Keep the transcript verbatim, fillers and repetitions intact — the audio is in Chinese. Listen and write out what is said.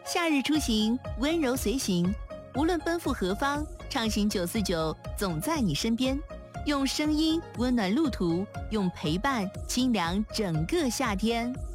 夏日出行，温柔随行，无论奔赴何方，畅行九四九总在你身边。用声音温暖路途，用陪伴清凉整个夏天。